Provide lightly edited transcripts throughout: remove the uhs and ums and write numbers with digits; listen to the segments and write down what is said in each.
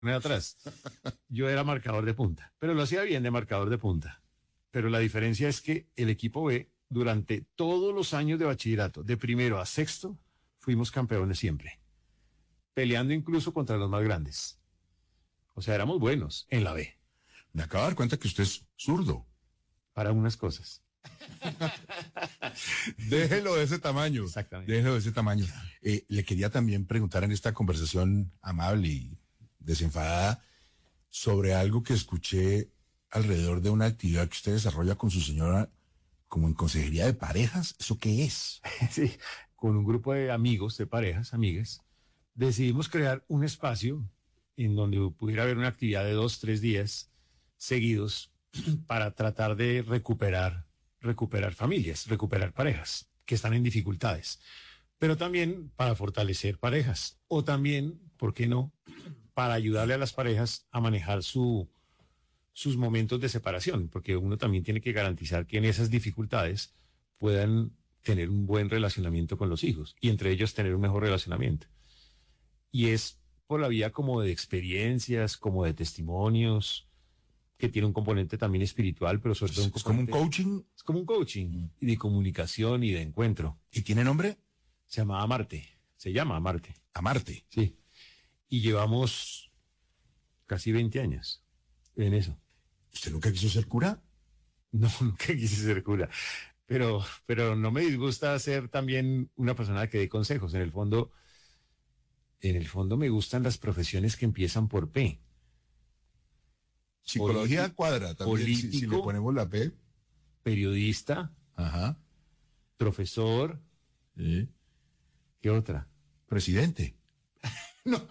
atrás. Yo era marcador de punta, pero lo hacía bien de marcador de punta. Pero la diferencia es que el equipo B, durante todos los años de bachillerato, de primero a sexto, fuimos campeones siempre, peleando incluso contra los más grandes. O sea, éramos buenos en la B. Me acabo de dar cuenta que usted es zurdo. Para unas cosas. Déjelo de ese tamaño. Exactamente. Déjelo de ese tamaño. Le quería también preguntar en esta conversación amable y desenfadada sobre algo que escuché alrededor de una actividad que usted desarrolla con su señora como en consejería de parejas. ¿Eso qué es? Sí, con un grupo de amigos, de parejas, amigas, decidimos crear un espacio en donde pudiera haber una actividad de 2-3 días seguidos para tratar de recuperar familias, recuperar parejas que están en dificultades, pero también para fortalecer parejas, o también, ¿por qué no?, para ayudarle a las parejas a manejar sus momentos de separación, porque uno también tiene que garantizar que en esas dificultades puedan tener un buen relacionamiento con los hijos, y entre ellos tener un mejor relacionamiento. Y es por la vía como de experiencias, como de testimonios, que tiene un componente también espiritual, pero sobre todo ¿Es como un coaching? Es como un coaching, y de comunicación y de encuentro. ¿Y tiene nombre? Se llama Amarte. Amarte. Sí. Y llevamos casi 20 años en eso. ¿Usted nunca quiso ser cura? No, nunca quise ser cura. Pero no me disgusta ser también una persona que dé consejos. En el fondo me gustan las profesiones que empiezan por P. Psicología cuadra también, político, si le ponemos la P. Periodista. Ajá. Profesor. Sí. ¿Qué otra? Presidente. No.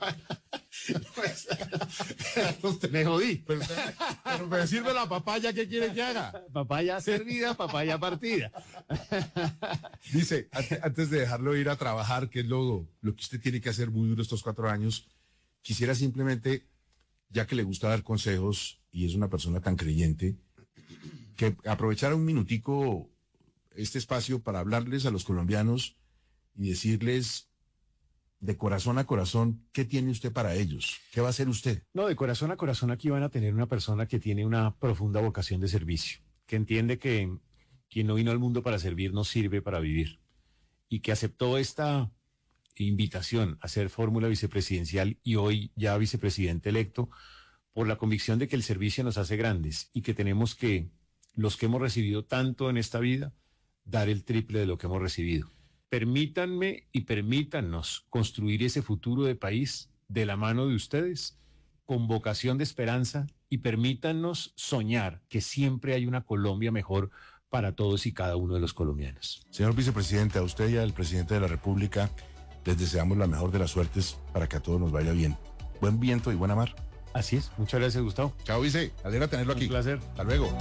Me jodí. Pero me sirve la papaya, ¿qué quiere que haga? Papaya servida, papaya partida. Dice, antes de dejarlo ir a trabajar, que es lo que usted tiene que hacer muy duro estos 4 años, quisiera simplemente, ya que le gusta dar consejos y es una persona tan creyente, que aprovechara un minutico este espacio para hablarles a los colombianos y decirles de corazón a corazón, ¿qué tiene usted para ellos? ¿Qué va a hacer usted? No, de corazón a corazón aquí van a tener una persona que tiene una profunda vocación de servicio, que entiende que quien no vino al mundo para servir no sirve para vivir, y que aceptó esta invitación a ser fórmula vicepresidencial y hoy ya vicepresidente electo por la convicción de que el servicio nos hace grandes y que tenemos que, los que hemos recibido tanto en esta vida, dar el triple de lo que hemos recibido. Permítanme y permítannos construir ese futuro de país de la mano de ustedes, con vocación de esperanza, y permítannos soñar que siempre hay una Colombia mejor para todos y cada uno de los colombianos. Señor vicepresidente, a usted y al presidente de la República les deseamos la mejor de las suertes para que a todos nos vaya bien. Buen viento y buena mar. Así es. Muchas gracias, Gustavo. Chao, vice. Alegra tenerlo aquí. Un placer. Hasta luego.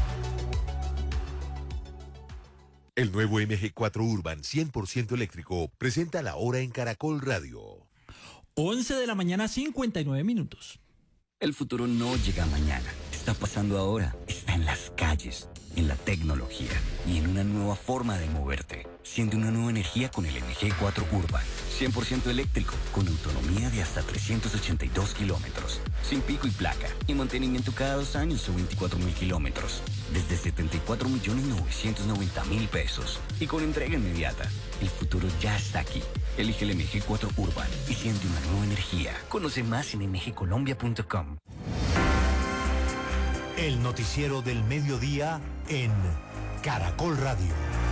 El nuevo MG4 Urban 100% eléctrico presenta la hora en Caracol Radio. 11 de la mañana, 59 minutos. El futuro no llega mañana, está pasando ahora, está en las calles, en la tecnología y en una nueva forma de moverte. Siente una nueva energía con el MG4 Urban, 100% eléctrico, con autonomía de hasta 382 kilómetros, sin pico y placa, y mantenimiento cada 2 años o 24.000 kilómetros, desde 74.990.000 pesos, y con entrega inmediata. El futuro ya está aquí. Elige el MG4 Urban y siente una nueva energía. Conoce más en mgcolombia.com. El noticiero del mediodía en Caracol Radio.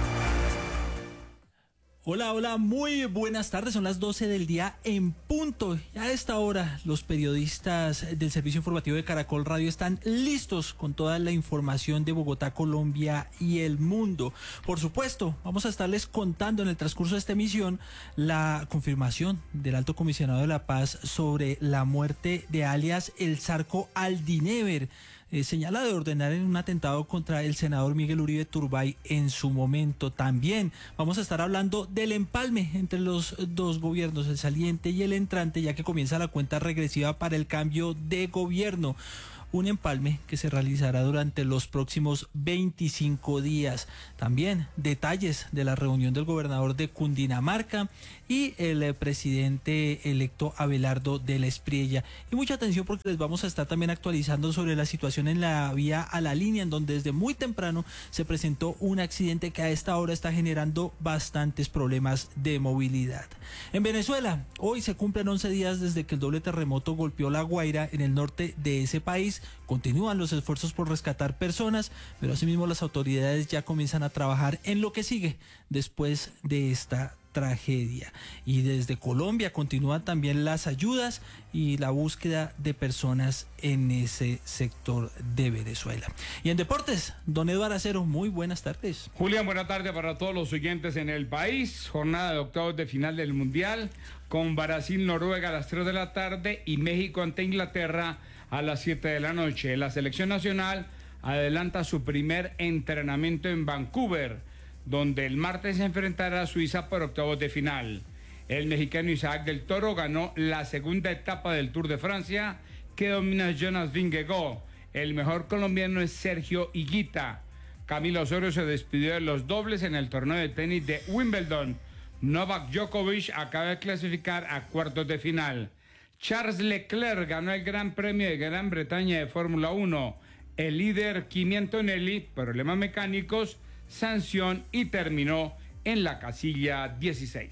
Hola, muy buenas tardes, son las 12 del día en punto. A esta hora los periodistas del servicio informativo de Caracol Radio están listos con toda la información de Bogotá, Colombia y el mundo. Por supuesto, vamos a estarles contando en el transcurso de esta emisión la confirmación del Alto Comisionado de la Paz sobre la muerte de alias El Zarco Aldinever. Señala de ordenar en un atentado contra el senador Miguel Uribe Turbay en su momento. También vamos a estar hablando del empalme entre los dos gobiernos, el saliente y el entrante, ya que comienza la cuenta regresiva para el cambio de gobierno. un empalme que se realizará durante los próximos 25 días. También detalles de la reunión del gobernador de Cundinamarca y el presidente electo Abelardo de la Espriella. Y mucha atención porque les vamos a estar también actualizando sobre la situación en la vía a la línea, en donde desde muy temprano se presentó un accidente que a esta hora está generando bastantes problemas de movilidad. En Venezuela, hoy se cumplen 11 días desde que el doble terremoto golpeó La Guaira en el norte de ese país. Continúan los esfuerzos por rescatar personas, pero asimismo las autoridades ya comienzan a trabajar en lo que sigue después de esta tragedia. Y desde Colombia continúan también las ayudas y la búsqueda de personas en ese sector de Venezuela. Y en deportes, don Eduardo Acero, muy buenas tardes. Julián, buena tarde para todos los oyentes en el país. Jornada de octavos de final del Mundial con Brasil-Noruega a las 3 de la tarde y México ante Inglaterra a las 7 de la noche. La selección nacional adelanta su primer entrenamiento en Vancouver, donde el martes se enfrentará a Suiza por octavos de final. El mexicano Isaac del Toro ganó la segunda etapa del Tour de Francia, que domina Jonas Vingegaard. El mejor colombiano es Sergio Higuita. Camilo Osorio se despidió de los dobles en el torneo de tenis de Wimbledon. Novak Djokovic acaba de clasificar a cuartos de final. Charles Leclerc ganó el Gran Premio de Gran Bretaña de Fórmula 1. El líder Kimi Antonelli, problemas mecánicos, sanción y terminó en la casilla 16.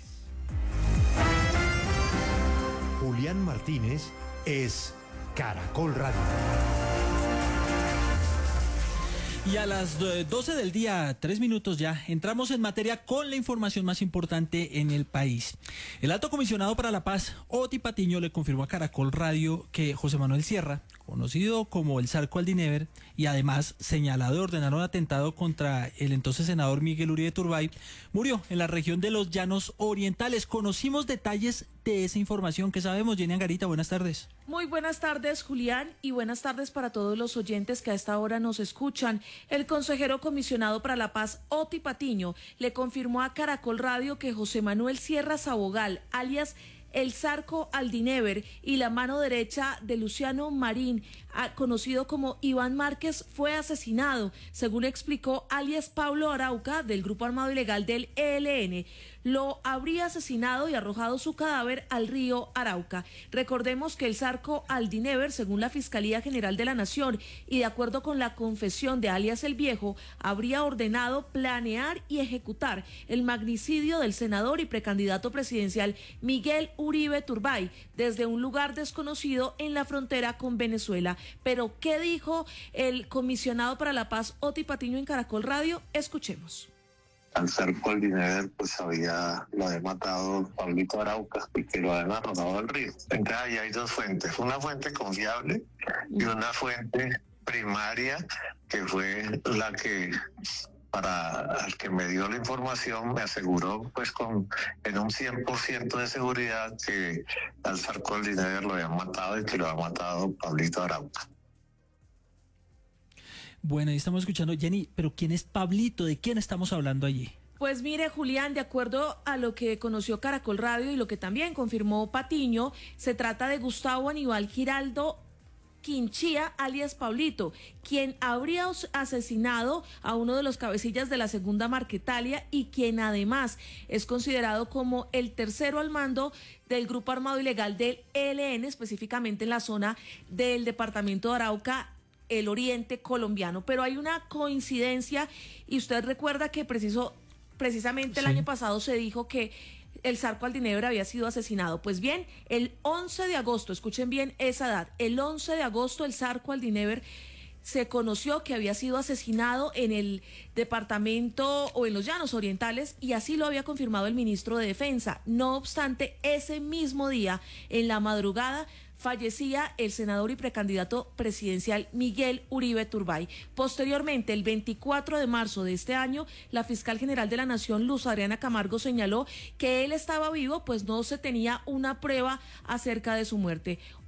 Julián Martínez es Caracol Radio. Y a las 12 del día, 3 minutos ya, entramos en materia con la información más importante en el país. El alto comisionado para la paz, Oti Patiño, le confirmó a Caracol Radio que José Manuel Sierra, conocido como el Zarco Aldinever, y además señalado de ordenar un atentado contra el entonces senador Miguel Uribe Turbay, murió en la región de los Llanos Orientales. Conocimos detalles de esa información. ¿Qué sabemos, Jenny Angarita? Buenas tardes. Muy buenas tardes, Julián, y buenas tardes para todos los oyentes que a esta hora nos escuchan. El consejero comisionado para la paz, Oti Patiño, le confirmó a Caracol Radio que José Manuel Sierra Sabogal, alias el Zarco Aldinever, y la mano derecha de Luciano Marín, conocido como Iván Márquez, fue asesinado, según explicó alias Pablo Arauca, del Grupo Armado Ilegal del ELN. Lo habría asesinado y arrojado su cadáver al río Arauca. Recordemos que el Zarco Aldinever, según la Fiscalía General de la Nación y de acuerdo con la confesión de alias El Viejo, habría ordenado planear y ejecutar el magnicidio del senador y precandidato presidencial Miguel Uribe Turbay desde un lugar desconocido en la frontera con Venezuela. Pero, ¿qué dijo el comisionado para la paz, Oti Patiño, en Caracol Radio? Escuchemos. Al Zarco Aldinever, pues lo había matado Pablito Arauca y que lo habían arrojado al río. Entonces ahí hay dos fuentes, una fuente confiable y una fuente primaria, que fue la que, para el que me dio la información, me aseguró pues en un 100% de seguridad que al Zarco Aldinever lo habían matado y que lo había matado Pablito Arauca. Bueno, ahí estamos escuchando, Jenny, pero ¿quién es Pablito? ¿De quién estamos hablando allí? Pues mire, Julián, de acuerdo a lo que conoció Caracol Radio y lo que también confirmó Patiño, se trata de Gustavo Aníbal Giraldo Quinchía, alias Pablito, quien habría asesinado a uno de los cabecillas de la segunda Marquetalia y quien además es considerado como el tercero al mando del Grupo Armado Ilegal del ELN, específicamente en la zona del departamento de Arauca, el oriente colombiano. Pero hay una coincidencia y usted recuerda que precisamente el año pasado se dijo que el Zarco Aldinever había sido asesinado. Pues bien, el 11 de agosto, escuchen bien esa edad, el 11 de agosto el Zarco Aldinever se conoció que había sido asesinado en el departamento o en los Llanos Orientales, y así lo había confirmado el ministro de Defensa. No obstante, ese mismo día, en la madrugada, fallecía el senador y precandidato presidencial Miguel Uribe Turbay. Posteriormente, el 24 de marzo de este año, la fiscal general de la Nación, Luz Adriana Camargo, señaló que él estaba vivo, pues no se tenía una prueba acerca de su muerte.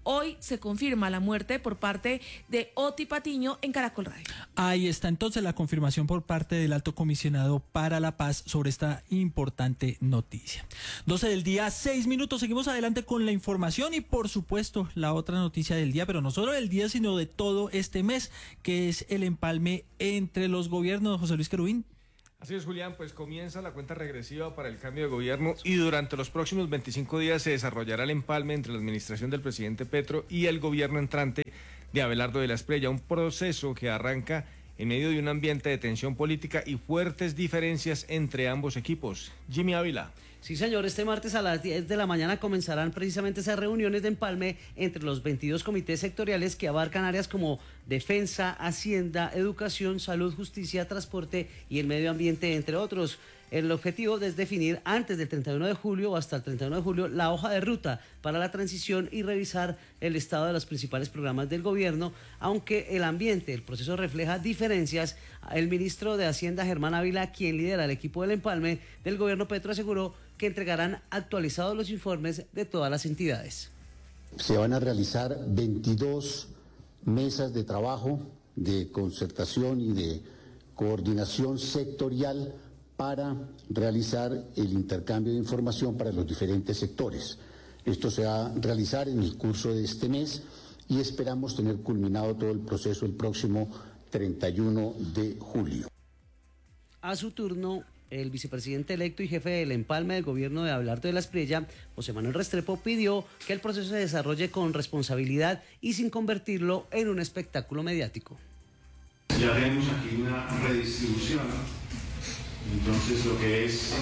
Hoy se confirma la muerte por parte de Oti Patiño en Caracol Radio. Ahí está entonces la confirmación por parte del Alto Comisionado para la Paz sobre esta importante noticia. 12 del día, 6 minutos. Seguimos adelante con la información y por supuesto la otra noticia del día, pero no solo del día, sino de todo este mes, que es el empalme entre los gobiernos. José Luis Querubín. Así es, Julián, pues comienza la cuenta regresiva para el cambio de gobierno y durante los próximos 25 días se desarrollará el empalme entre la administración del presidente Petro y el gobierno entrante de Abelardo de la Espriella, un proceso que arranca en medio de un ambiente de tensión política y fuertes diferencias entre ambos equipos. Jimmy Ávila. Sí, señor, este martes a las 10 de la mañana comenzarán precisamente esas reuniones de empalme entre los 22 comités sectoriales que abarcan áreas como defensa, hacienda, educación, salud, justicia, transporte y el medio ambiente, entre otros. El objetivo es definir antes del 31 de julio o hasta el 31 de julio la hoja de ruta para la transición y revisar el estado de los principales programas del gobierno, aunque el ambiente, el proceso refleja diferencias. El ministro de Hacienda, Germán Ávila, quien lidera el equipo del empalme del gobierno Petro, aseguró que entregarán actualizados los informes de todas las entidades. Se van a realizar 22 mesas de trabajo, de concertación y de coordinación sectorial para realizar el intercambio de información para los diferentes sectores. Esto se va a realizar en el curso de este mes y esperamos tener culminado todo el proceso el próximo 31 de julio. A su turno, el vicepresidente electo y jefe del empalme del gobierno de Abelardo de la Espriella, José Manuel Restrepo, pidió que el proceso se desarrolle con responsabilidad y sin convertirlo en un espectáculo mediático. Ya vemos aquí una redistribución, entonces lo que es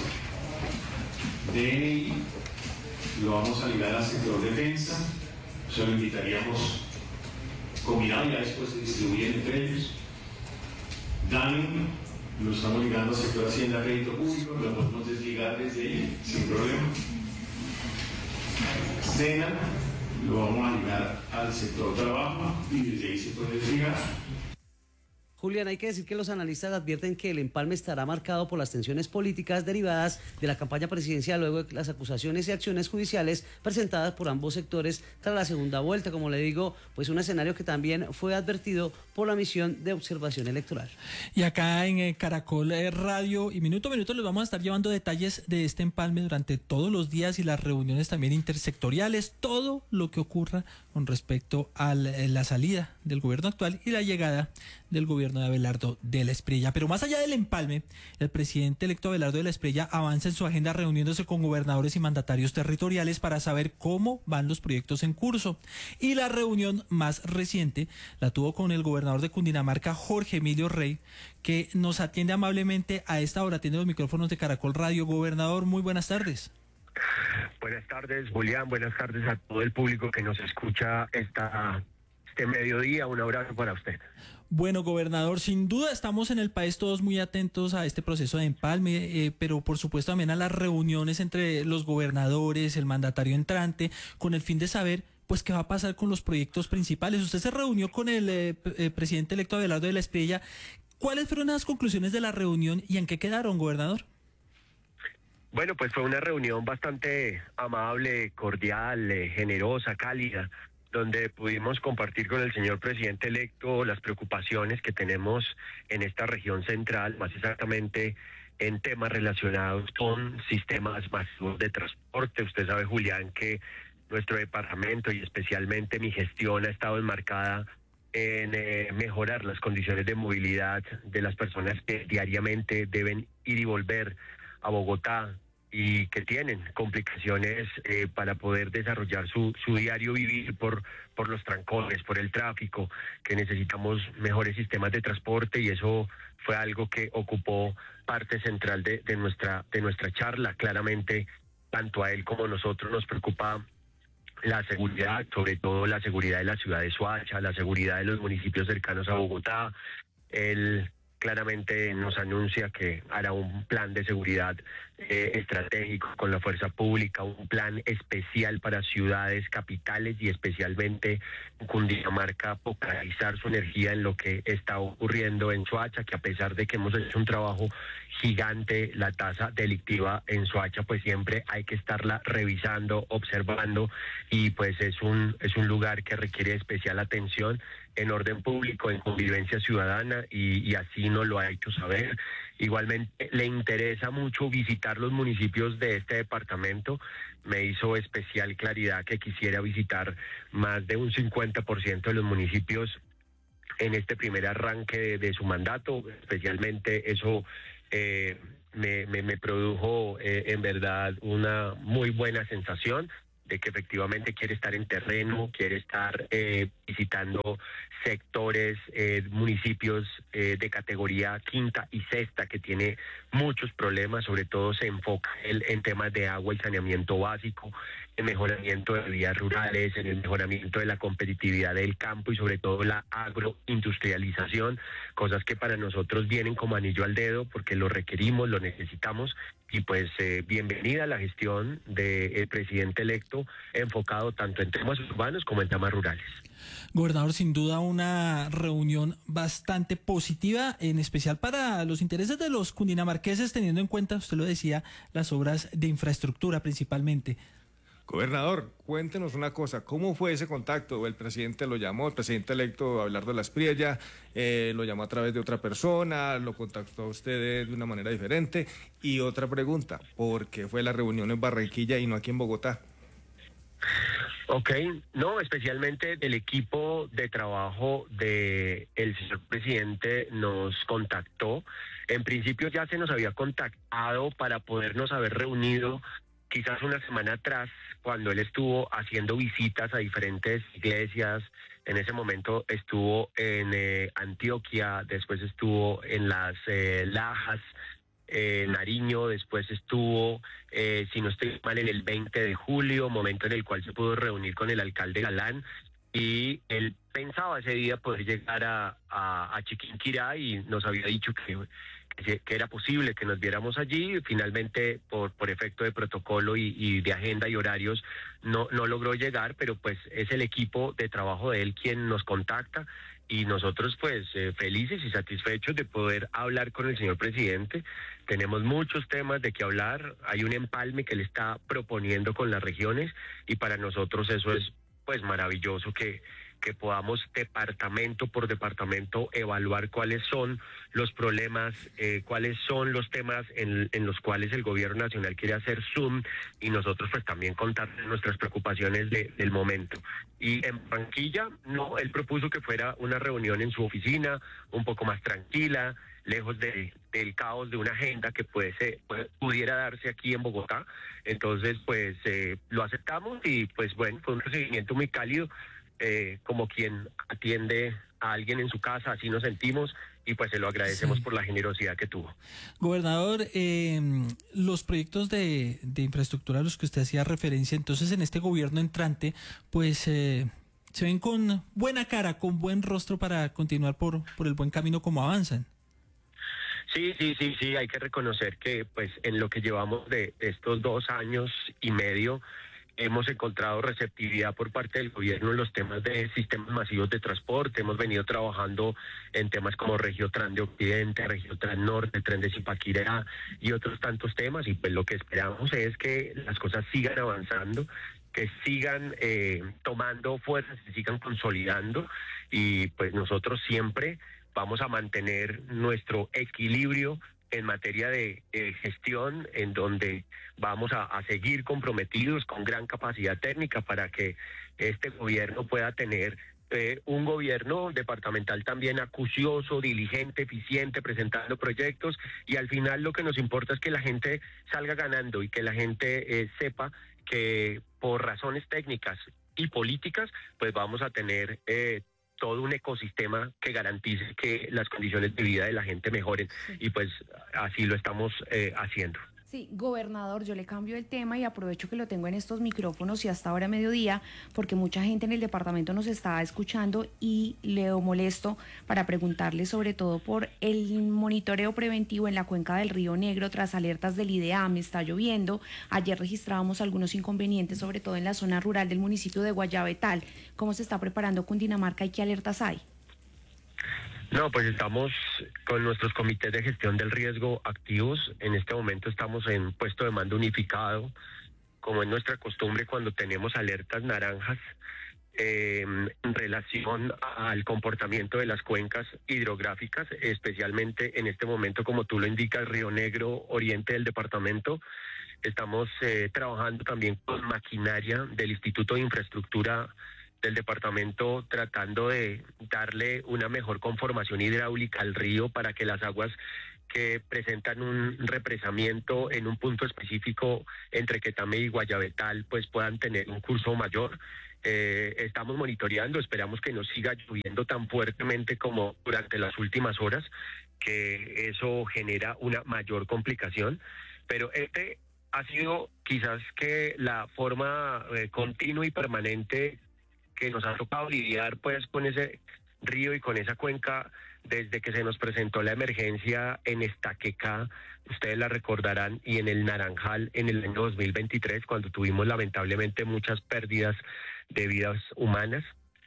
DNI lo vamos a ligar al sector defensa, se lo invitaríamos combinado, ya después se distribuyen entre ellos. DANI lo estamos ligando al sector Hacienda, Crédito Público, lo podemos desligar desde ahí sin problema. SENA lo vamos a ligar al sector trabajo y desde ahí se puede desligar. Julián, hay que decir que los analistas advierten que el empalme estará marcado por las tensiones políticas derivadas de la campaña presidencial luego de las acusaciones y acciones judiciales presentadas por ambos sectores tras la segunda vuelta. Como le digo, pues un escenario que también fue advertido por la misión de observación electoral. Y acá en Caracol Radio y Minuto a Minuto les vamos a estar llevando detalles de este empalme durante todos los días y las reuniones también intersectoriales, todo lo que ocurra con respecto a la salida del gobierno actual y la llegada del gobierno de Abelardo de la Espriella. Pero más allá del empalme, el presidente electo Abelardo de la Espriella avanza en su agenda reuniéndose con gobernadores y mandatarios territoriales para saber cómo van los proyectos en curso. Y la reunión más reciente la tuvo con el gobernador de Cundinamarca, Jorge Emilio Rey, que nos atiende amablemente a esta hora. Atiende los micrófonos de Caracol Radio. Gobernador, muy buenas tardes. Buenas tardes, Julián. Buenas tardes a todo el público que nos escucha este mediodía. Un abrazo para usted. Bueno, gobernador, sin duda estamos en el país todos muy atentos a este proceso de empalme, pero por supuesto también a las reuniones entre los gobernadores, el mandatario entrante, con el fin de saber pues qué va a pasar con los proyectos principales. Usted se reunió con el presidente electo Abelardo de la Espriella. ¿Cuáles fueron las conclusiones de la reunión y en qué quedaron, gobernador? Bueno, pues fue una reunión bastante amable, cordial, generosa, cálida, donde pudimos compartir con el señor presidente electo las preocupaciones que tenemos en esta región central, más exactamente en temas relacionados con sistemas masivos de transporte. Usted sabe, Julián, que nuestro departamento y especialmente mi gestión ha estado enmarcada en mejorar las condiciones de movilidad de las personas que diariamente deben ir y volver a Bogotá y que tienen complicaciones para poder desarrollar su diario vivir por los trancones, por el tráfico, que necesitamos mejores sistemas de transporte, y eso fue algo que ocupó parte central de nuestra charla. Claramente, tanto a él como a nosotros nos preocupa la seguridad, sobre todo la seguridad de la ciudad de Soacha, la seguridad de los municipios cercanos a Bogotá, el claramente nos anuncia que hará un plan de seguridad estratégico con la fuerza pública, un plan especial para ciudades capitales y especialmente Cundinamarca, focalizar su energía en lo que está ocurriendo en Soacha, que a pesar de que hemos hecho un trabajo gigante, la tasa delictiva en Soacha pues siempre hay que estarla revisando, observando, y pues es un lugar que requiere especial atención en orden público, en convivencia ciudadana, y así nos lo ha hecho saber. Igualmente le interesa mucho visitar los municipios de este departamento. Me hizo especial claridad que quisiera visitar más de un 50% de los municipios en este primer arranque de su mandato. Especialmente eso me produjo en verdad una muy buena sensación de que efectivamente quiere estar en terreno, quiere estar visitando sectores, municipios de categoría quinta y sexta que tiene muchos problemas, sobre todo se enfoca en temas de agua y saneamiento básico, en mejoramiento de vías rurales, en el mejoramiento de la competitividad del campo y sobre todo la agroindustrialización, cosas que para nosotros vienen como anillo al dedo porque lo requerimos, lo necesitamos. Y pues bienvenida a la gestión del presidente electo, enfocado tanto en temas urbanos como en temas rurales. Gobernador, sin duda una reunión bastante positiva, en especial para los intereses de los cundinamarqueses, teniendo en cuenta, usted lo decía, las obras de infraestructura principalmente. Gobernador, cuéntenos una cosa, ¿cómo fue ese contacto? El presidente lo llamó, el presidente electo Abelardo de la Espriella, lo llamó a través de otra persona, lo contactó a usted de una manera diferente. Y otra pregunta, ¿por qué fue la reunión en Barranquilla y no aquí en Bogotá? Ok, no, especialmente el equipo de trabajo del señor presidente nos contactó. En principio ya se nos había contactado para podernos haber reunido quizás una semana atrás, cuando él estuvo haciendo visitas a diferentes iglesias. En ese momento estuvo en Antioquia, después estuvo en las Lajas, Nariño, después estuvo, si no estoy mal, en el 20 de julio, momento en el cual se pudo reunir con el alcalde Galán, y él pensaba ese día poder llegar a Chiquinquirá y nos había dicho que era posible que nos viéramos allí. Finalmente, por efecto de protocolo y de agenda y horarios, no logró llegar, pero pues es el equipo de trabajo de él quien nos contacta, y nosotros pues felices y satisfechos de poder hablar con el señor presidente. Tenemos muchos temas de qué hablar, hay un empalme que él está proponiendo con las regiones, y para nosotros eso es pues maravilloso que podamos departamento por departamento evaluar cuáles son los problemas, cuáles son los temas en los cuales el gobierno nacional quiere hacer zoom, y nosotros pues también contar nuestras preocupaciones del momento. Y en Barranquilla, no, él propuso que fuera una reunión en su oficina, un poco más tranquila, lejos del caos de una agenda que pudiera darse aquí en Bogotá. Entonces pues lo aceptamos, y pues bueno, fue un recibimiento muy cálido, como quien atiende a alguien en su casa, así nos sentimos, y pues se lo agradecemos por la generosidad que tuvo. Gobernador, los proyectos de infraestructura a los que usted hacía referencia, entonces en este gobierno entrante, pues se ven con buena cara, con buen rostro para continuar por el buen camino como avanzan. Sí, hay que reconocer que pues en lo que llevamos de estos 2 años y medio, hemos encontrado receptividad por parte del gobierno en los temas de sistemas masivos de transporte. Hemos venido trabajando en temas como Regiotran de Occidente, Regiotran Norte, Tren de Zipaquirá y otros tantos temas, y pues lo que esperamos es que las cosas sigan avanzando, que sigan tomando fuerzas, que sigan consolidando, y pues nosotros siempre vamos a mantener nuestro equilibrio en materia de gestión, en donde vamos a seguir comprometidos con gran capacidad técnica para que este gobierno pueda tener un gobierno departamental también acucioso, diligente, eficiente, presentando proyectos, y al final lo que nos importa es que la gente salga ganando y que la gente sepa que por razones técnicas y políticas pues vamos a tener todo un ecosistema que garantice que las condiciones de vida de la gente mejoren, y pues así lo estamos haciendo. Sí, gobernador, yo le cambio el tema y aprovecho que lo tengo en estos micrófonos y hasta ahora mediodía, porque mucha gente en el departamento nos está escuchando y le molesto para preguntarle sobre todo por el monitoreo preventivo en la cuenca del Río Negro tras alertas del IDEAM. Está lloviendo. Ayer registrábamos algunos inconvenientes, sobre todo en la zona rural del municipio de Guayabetal. ¿Cómo se está preparando Cundinamarca y qué alertas hay? No, pues estamos con nuestros comités de gestión del riesgo activos. En este momento estamos en puesto de mando unificado, como es nuestra costumbre cuando tenemos alertas naranjas en relación al comportamiento de las cuencas hidrográficas, especialmente en este momento, como tú lo indicas, Río Negro, oriente del departamento. Estamos trabajando también con maquinaria del Instituto de Infraestructura del departamento, tratando de darle una mejor conformación hidráulica al río para que las aguas que presentan un represamiento en un punto específico entre Quetame y Guayabetal pues puedan tener un curso mayor. Estamos monitoreando, esperamos que no siga lloviendo tan fuertemente como durante las últimas horas, que eso genera una mayor complicación, pero ha sido quizás que la forma continua y permanente que nos ha tocado lidiar pues con ese río y con esa cuenca desde que se nos presentó la emergencia en Estaquecá, ustedes la recordarán, y en el Naranjal en el año 2023, cuando tuvimos lamentablemente muchas pérdidas de vidas humanas.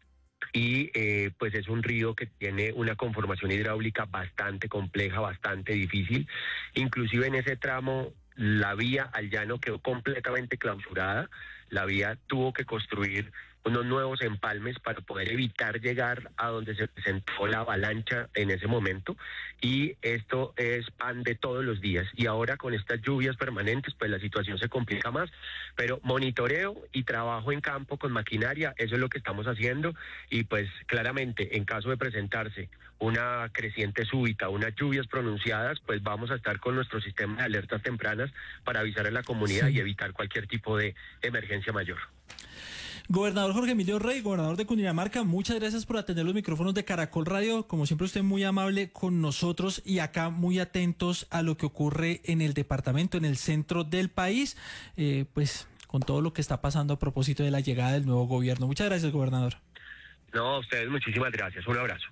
Y pues es un río que tiene una conformación hidráulica bastante compleja, bastante difícil. Inclusive en ese tramo la vía al llano quedó completamente clausurada. La vía tuvo que construir unos nuevos empalmes para poder evitar llegar a donde se presentó la avalancha en ese momento, y esto es pan de todos los días, y ahora con estas lluvias permanentes pues la situación se complica más, pero monitoreo y trabajo en campo con maquinaria, eso es lo que estamos haciendo, y pues claramente en caso de presentarse una creciente súbita, unas lluvias pronunciadas, pues vamos a estar con nuestro sistema de alertas tempranas para avisar a la comunidad y evitar cualquier tipo de emergencia mayor. Gobernador Jorge Emilio Rey, gobernador de Cundinamarca, muchas gracias por atender los micrófonos de Caracol Radio. Como siempre, usted muy amable con nosotros y acá muy atentos a lo que ocurre en el departamento, en el centro del país, pues con todo lo que está pasando a propósito de la llegada del nuevo gobierno. Muchas gracias, gobernador. No, a ustedes muchísimas gracias. Un abrazo.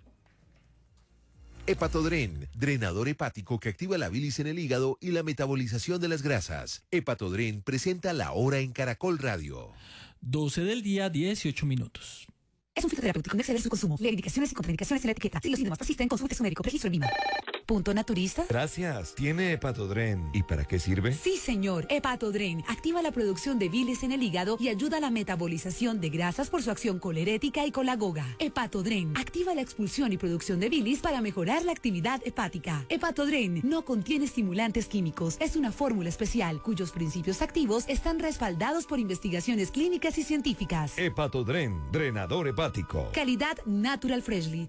Hepatodren, drenador hepático que activa la bilis en el hígado y la metabolización de las grasas. Hepatodren presenta La Hora en Caracol Radio. 12 del día, 18 minutos. Es un fitoterapéutico, no exceder su consumo. Lee indicaciones y contraindicaciones en la etiqueta. Si los síntomas persisten, consulte a su médico. Registro en Lima. ¿Punto naturista? Gracias. ¿Tiene Hepatodren? ¿Y para qué sirve? Sí, señor. Hepatodren activa la producción de bilis en el hígado y ayuda a la metabolización de grasas por su acción colerética y colagoga. Hepatodren activa la expulsión y producción de bilis para mejorar la actividad hepática. Hepatodren no contiene estimulantes químicos. Es una fórmula especial cuyos principios activos están respaldados por investigaciones clínicas y científicas. Hepatodren, drenador hepático. Calidad Natural Freshly.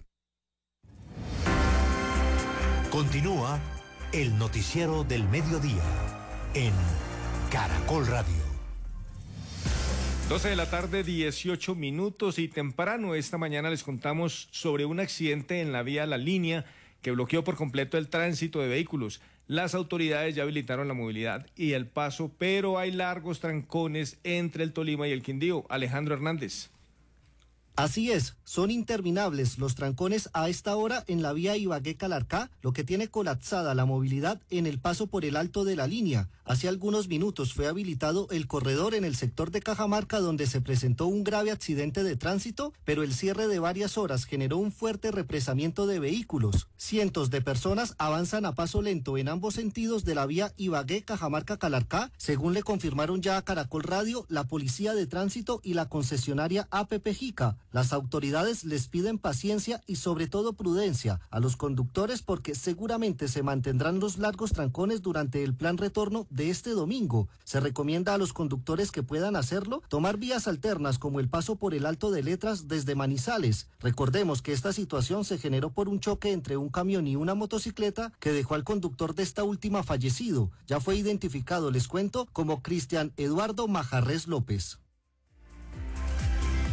Continúa el noticiero del mediodía en Caracol Radio. 12 de la tarde, 18 minutos, y temprano esta mañana les contamos sobre un accidente en la vía La Línea que bloqueó por completo el tránsito de vehículos. Las autoridades ya habilitaron la movilidad y el paso, pero hay largos trancones entre el Tolima y el Quindío. Alejandro Hernández. Así es, son interminables los trancones a esta hora en la vía Ibagué-Calarcá, lo que tiene colapsada la movilidad en el paso por el Alto de la Línea. Hace algunos minutos fue habilitado el corredor en el sector de Cajamarca, donde se presentó un grave accidente de tránsito, pero el cierre de varias horas generó un fuerte represamiento de vehículos. Cientos de personas avanzan a paso lento en ambos sentidos de la vía Ibagué-Cajamarca-Calarcá, según le confirmaron ya a Caracol Radio la Policía de Tránsito y la concesionaria APP Jica. Las autoridades les piden paciencia y sobre todo prudencia a los conductores, porque seguramente se mantendrán los largos trancones durante el plan retorno de este domingo. Se recomienda a los conductores que puedan hacerlo tomar vías alternas como el paso por el Alto de Letras desde Manizales. Recordemos que esta situación se generó por un choque entre un camión y una motocicleta que dejó al conductor de esta última fallecido. Ya fue identificado, les cuento, como Cristian Eduardo Majarrés López.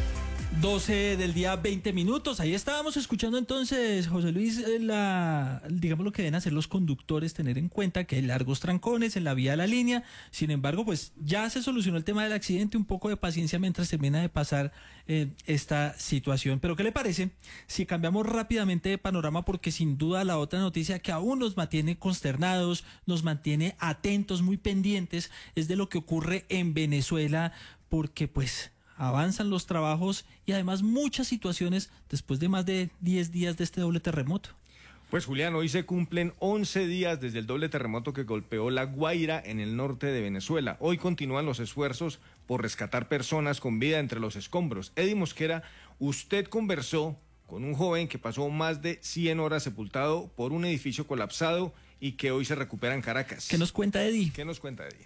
12 del día, 20 minutos. Ahí estábamos escuchando entonces, José Luis, digamos lo que deben hacer los conductores, tener en cuenta que hay largos trancones en la vía de la línea. Sin embargo, pues ya se solucionó el tema del accidente, un poco de paciencia mientras termina de pasar esta situación. Pero ¿qué le parece si cambiamos rápidamente de panorama? Porque sin duda la otra noticia que aún nos mantiene consternados, nos mantiene atentos, muy pendientes, es de lo que ocurre en Venezuela, porque pues avanzan los trabajos y además muchas situaciones después de más de 10 días de este doble terremoto. Pues Julián, hoy se cumplen 11 días desde el doble terremoto que golpeó La Guaira en el norte de Venezuela. Hoy continúan los esfuerzos por rescatar personas con vida entre los escombros. Eddie Mosquera, usted conversó con un joven que pasó más de 100 horas sepultado por un edificio colapsado y que hoy se recupera en Caracas. ¿Qué nos cuenta Eddie? ¿Qué nos cuenta Eddie?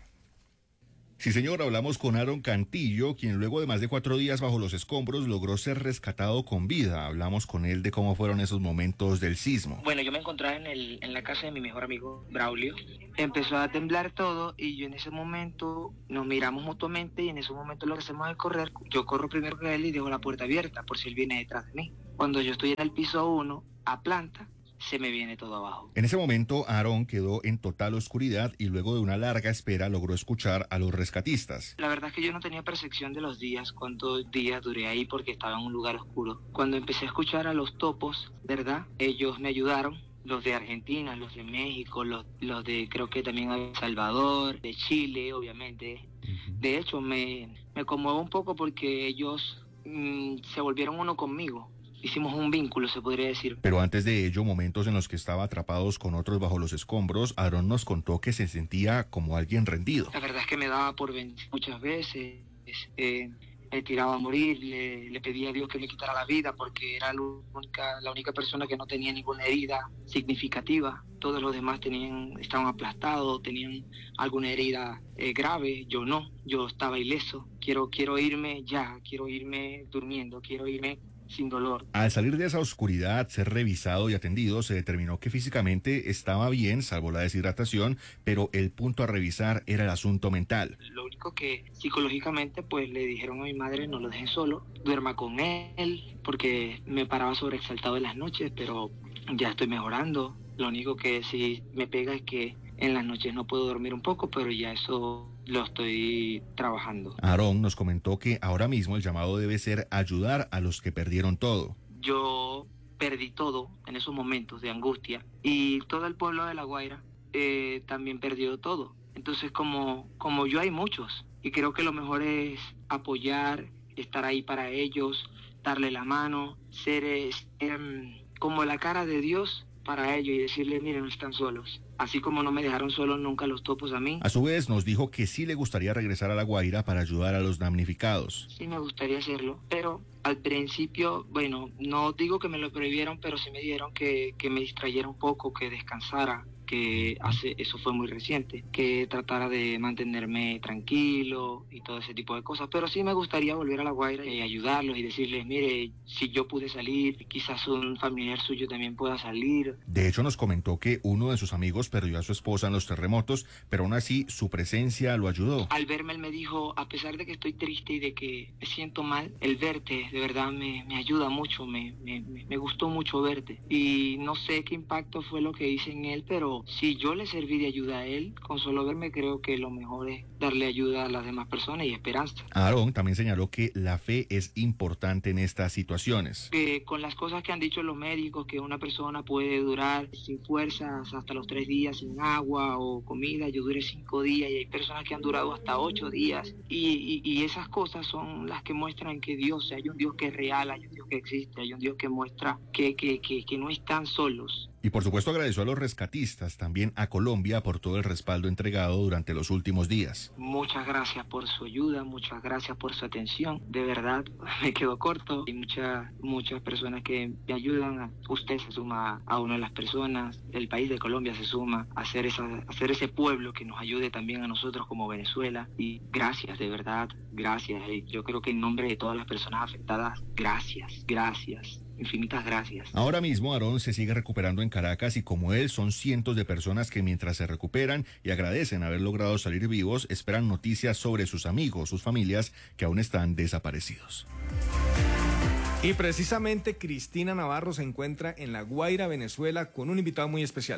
Sí, señor, hablamos con Aaron Cantillo, quien luego de más de 4 días bajo los escombros logró ser rescatado con vida. Hablamos con él de cómo fueron esos momentos del sismo. Bueno, yo me encontraba en la casa de mi mejor amigo, Braulio. Empezó a temblar todo y yo en ese momento nos miramos mutuamente y en ese momento lo que hacemos es correr. Yo corro primero que él y dejo la puerta abierta por si él viene detrás de mí. Cuando yo estoy en el piso 1, a planta, se me viene todo abajo. En ese momento, Aaron quedó en total oscuridad y luego de una larga espera logró escuchar a los rescatistas. La verdad es que yo no tenía percepción de los días, cuántos días duré ahí porque estaba en un lugar oscuro. Cuando empecé a escuchar a los topos, ¿verdad? Ellos me ayudaron. Los de Argentina, los de México, los de creo que también El Salvador, de Chile, obviamente. De hecho, me conmuevo un poco porque ellos se volvieron uno conmigo. Hicimos un vínculo, se podría decir. Pero antes de ello, momentos en los que estaba atrapados con otros bajo los escombros, Aaron nos contó que se sentía como alguien rendido. La verdad es que me daba por vencer muchas veces. Me tiraba a morir, le pedía a Dios que me quitara la vida porque era la única persona que no tenía ninguna herida significativa. Todos los demás estaban aplastados, tenían alguna herida grave. Yo no, yo estaba ileso. Quiero irme ya, quiero irme durmiendo, quiero irme sin dolor. Al salir de esa oscuridad, ser revisado y atendido, se determinó que físicamente estaba bien, salvo la deshidratación, pero el punto a revisar era el asunto mental. Lo único que psicológicamente pues le dijeron a mi madre, no lo dejen solo, duerma con él, porque me paraba sobreexaltado en las noches, pero ya estoy mejorando. Lo único que sí me pega es que en las noches no puedo dormir un poco, pero ya eso lo estoy trabajando. Aaron nos comentó que ahora mismo el llamado debe ser ayudar a los que perdieron todo. Yo perdí todo en esos momentos de angustia y todo el pueblo de La Guaira también perdió todo. Entonces como yo hay muchos y creo que lo mejor es apoyar, estar ahí para ellos, darle la mano, ser como la cara de Dios para ellos y decirles, miren, no están solos. Así como no me dejaron solo nunca los topos a mí. A su vez nos dijo que sí le gustaría regresar a La Guaira para ayudar a los damnificados. Sí me gustaría hacerlo, pero al principio, bueno, no digo que me lo prohibieron, pero sí me dijeron que me distrayera un poco, que descansara, que eso fue muy reciente, que tratara de mantenerme tranquilo y todo ese tipo de cosas. Pero sí me gustaría volver a La Guaira y ayudarlos y decirles, mire, si yo pude salir, quizás un familiar suyo también pueda salir. De hecho nos comentó que uno de sus amigos perdió a su esposa en los terremotos, pero aún así su presencia lo ayudó. Al verme él me dijo, a pesar de que estoy triste y de que me siento mal, el verte de verdad me ayuda mucho, me gustó mucho verte. Y no sé qué impacto fue lo que hice en él, pero si yo le serví de ayuda a él, con solo verme creo que lo mejor es darle ayuda a las demás personas y esperanza. Aaron también señaló que la fe es importante en estas situaciones. Con las cosas que han dicho los médicos, que una persona puede durar sin fuerzas hasta los 3 días, sin agua o comida, yo duré 5 días y hay personas que han durado hasta 8 días. Y esas cosas son las que muestran que Dios, hay un Dios que es real, hay un Dios que existe, hay un Dios que muestra que no están solos. Y por supuesto agradeció a los rescatistas, también a Colombia por todo el respaldo entregado durante los últimos días. Muchas gracias por su ayuda, muchas gracias por su atención. De verdad, me quedo corto. Hay muchas personas que me ayudan. Usted se suma a una de las personas, el país de Colombia se suma a hacer ese pueblo que nos ayude también a nosotros como Venezuela. Y gracias, de verdad, gracias. Y yo creo que en nombre de todas las personas afectadas, gracias. Infinitas gracias. Ahora mismo Aaron se sigue recuperando en Caracas y como él son cientos de personas que mientras se recuperan y agradecen haber logrado salir vivos, esperan noticias sobre sus amigos, sus familias que aún están desaparecidos. Y precisamente Cristina Navarro se encuentra en La Guaira, Venezuela, con un invitado muy especial.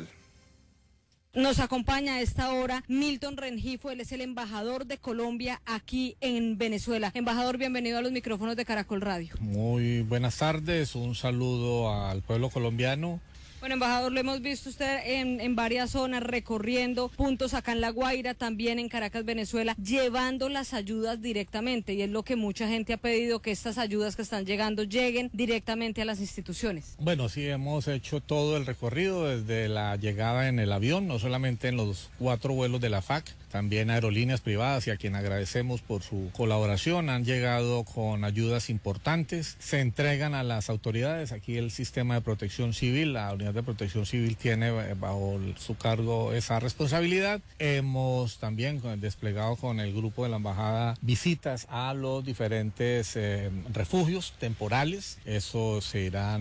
Nos acompaña a esta hora Milton Rengifo, él es el embajador de Colombia aquí en Venezuela. Embajador, bienvenido a los micrófonos de Caracol Radio. Muy buenas tardes, un saludo al pueblo colombiano. Bueno, embajador, lo hemos visto usted en varias zonas recorriendo puntos acá en La Guaira, también en Caracas, Venezuela, llevando las ayudas directamente, y es lo que mucha gente ha pedido, que estas ayudas que están llegando lleguen directamente a las instituciones. Bueno, sí, hemos hecho todo el recorrido desde la llegada en el avión, no solamente en los 4 vuelos de la FAC, también aerolíneas privadas, y a quien agradecemos por su colaboración, han llegado con ayudas importantes, se entregan a las autoridades. Aquí el sistema de protección civil, la unidad de protección civil tiene bajo su cargo esa responsabilidad. Hemos también desplegado con el grupo de la embajada visitas a los diferentes refugios temporales. Eso se irán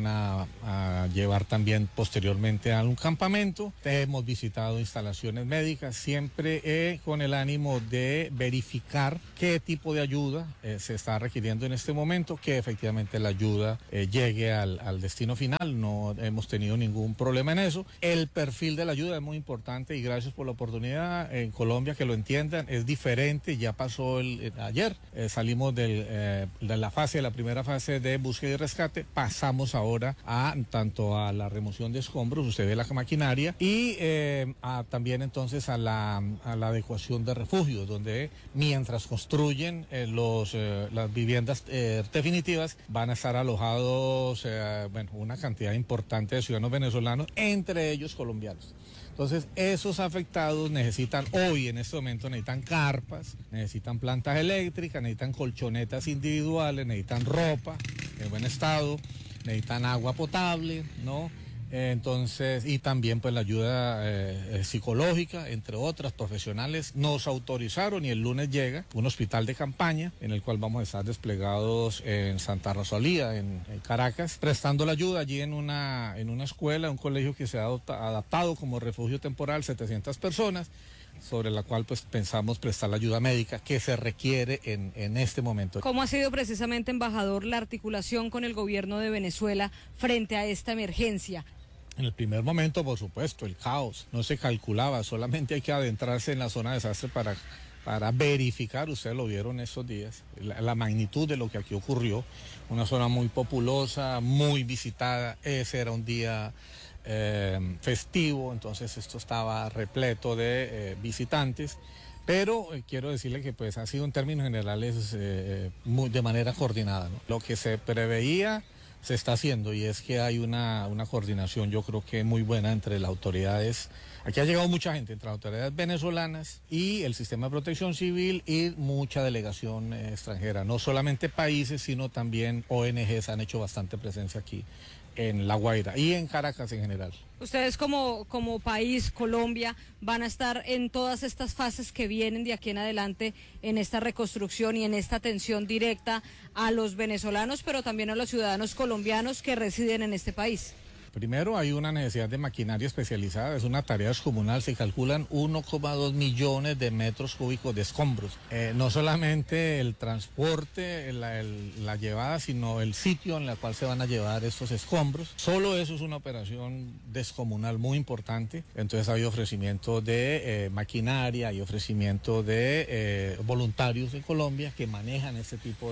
a llevar también posteriormente a un campamento. Hemos visitado instalaciones médicas, siempre con el ánimo de verificar qué tipo de ayuda se está requiriendo en este momento, que efectivamente la ayuda llegue al destino final. No hemos tenido ningún problema en eso. El perfil de la ayuda es muy importante, y gracias por la oportunidad en Colombia que lo entiendan. Es diferente, ya pasó ayer, salimos de la primera fase de búsqueda y rescate, pasamos ahora tanto a la remoción de escombros, usted ve la maquinaria, y también entonces a la adecuación de refugios, donde mientras construyen las viviendas definitivas, van a estar alojados una cantidad importante de ciudadanos venezolanos, entre ellos colombianos. Entonces, esos afectados necesitan hoy, en este momento, necesitan carpas, necesitan plantas eléctricas, necesitan colchonetas individuales, necesitan ropa en buen estado, necesitan agua potable, ¿no? Entonces, y también pues la ayuda psicológica, entre otras, profesionales. Nos autorizaron, y el lunes llega un hospital de campaña en el cual vamos a estar desplegados en Santa Rosalía, en Caracas, prestando la ayuda allí en una escuela, un colegio que se ha adaptado como refugio temporal, 700 personas, sobre la cual pues pensamos prestar la ayuda médica que se requiere en este momento. ¿Cómo ha sido precisamente, embajador, la articulación con el gobierno de Venezuela frente a esta emergencia? En el primer momento, por supuesto, el caos, no se calculaba, solamente hay que adentrarse en la zona de desastre para verificar, ustedes lo vieron estos días, la magnitud de lo que aquí ocurrió. Una zona muy populosa, muy visitada, ese era un día festivo, entonces esto estaba repleto de visitantes, pero quiero decirle que pues ha sido en términos generales de manera coordinada, ¿no? Lo que se preveía se está haciendo, y es que hay una coordinación, yo creo que muy buena entre las autoridades. Aquí ha llegado mucha gente, entre las autoridades venezolanas y el sistema de protección civil, y mucha delegación extranjera, no solamente países, sino también ONGs han hecho bastante presencia aquí en La Guaira y en Caracas en general. Ustedes como país, Colombia, van a estar en todas estas fases que vienen de aquí en adelante, en esta reconstrucción y en esta atención directa a los venezolanos, pero también a los ciudadanos colombianos que residen en este país. Primero, hay una necesidad de maquinaria especializada, es una tarea descomunal, se calculan 1,2 millones de metros cúbicos de escombros. No solamente el transporte, la llevada, sino el sitio en el cual se van a llevar estos escombros. Solo eso es una operación descomunal muy importante. Entonces hay ofrecimiento de maquinaria, hay ofrecimiento de voluntarios en Colombia que manejan este tipo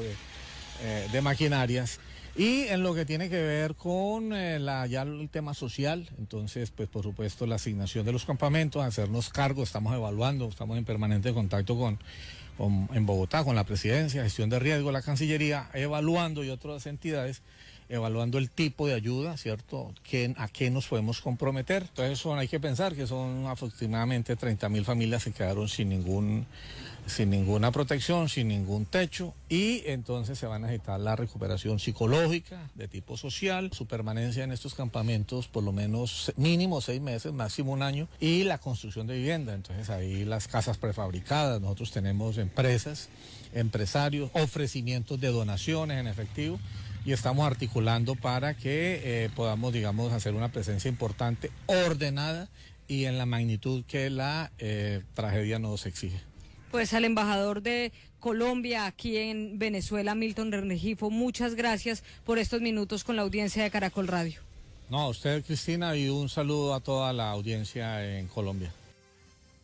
de maquinarias. Y en lo que tiene que ver con ya el tema social, entonces, pues por supuesto la asignación de los campamentos, hacernos cargo, estamos evaluando, estamos en permanente contacto en Bogotá con la presidencia, gestión de riesgo, la Cancillería, evaluando, y otras entidades, evaluando el tipo de ayuda, ¿cierto? ¿A qué nos podemos comprometer? Entonces hay que pensar que son aproximadamente 30.000 familias que quedaron sin ninguna protección, sin ningún techo, y entonces se va a necesitar la recuperación psicológica de tipo social, su permanencia en estos campamentos por lo menos mínimo 6 meses, máximo 1 año, y la construcción de vivienda. Entonces ahí las casas prefabricadas, nosotros tenemos empresas, empresarios, ofrecimientos de donaciones en efectivo, y estamos articulando para que podamos, digamos, hacer una presencia importante, ordenada y en la magnitud que la tragedia nos exige. Pues al embajador de Colombia aquí en Venezuela, Milton Rengifo, muchas gracias por estos minutos con la audiencia de Caracol Radio. No, a usted, Cristina, y un saludo a toda la audiencia en Colombia.